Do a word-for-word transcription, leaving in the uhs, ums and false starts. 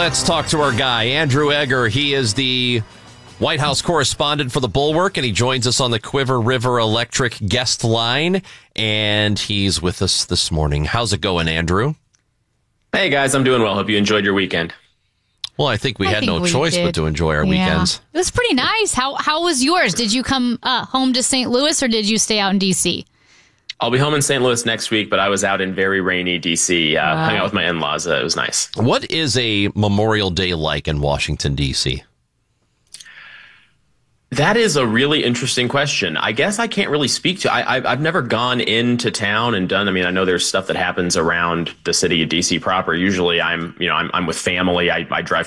Let's talk to our guy, Andrew Egger. He is the White House correspondent for The Bulwark, and he joins us on the Quiver River Electric guest line, and he's with us this morning. How's it going, Andrew? Hey, guys, I'm doing well. Hope you enjoyed your weekend. Well, I think we I had think no we choice did. but to enjoy our Yeah. weekends. It was pretty nice. How how was yours? Did you come uh, home to Saint Louis or did you stay out in D C? I'll be home in Saint Louis next week, but I was out in very rainy D C, uh, Wow. hung out with my in-laws. Uh, it was nice. What is a Memorial Day like in Washington, D C? That is a really interesting question. I guess I can't really speak to. I, I've, I've never gone into town and done. I mean, I know there's stuff that happens around the city of D C proper. Usually, I'm, you know, I'm, I'm with family. I, I drive